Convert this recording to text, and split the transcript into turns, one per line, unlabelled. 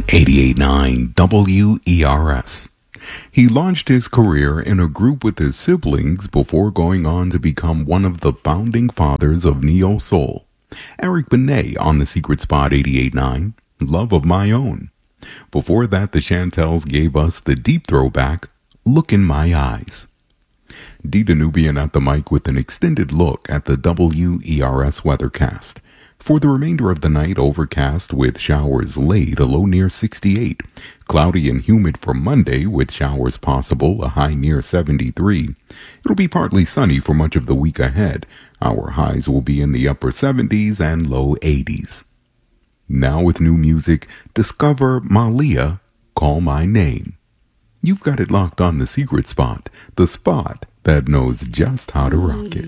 88.9 WERS. He launched his career in a group with his siblings before going on to become one of the founding fathers of Neo Soul. Eric Benet on the Secret Spot 88.9, Love of My Own. Before that, the Chantels gave us the deep throwback, Look in My Eyes. D. Danubian at the mic with an extended look at the WERS weathercast. For the remainder of the night, overcast with showers late, a low near 68. Cloudy and humid for Monday with showers possible, a high near 73. It'll be partly sunny for much of the week ahead. Our highs will be in the upper 70s and low 80s. Now with new music, discover Malia, Call My Name. You've got it locked on the Secret Spot, the spot that knows just how to rock it.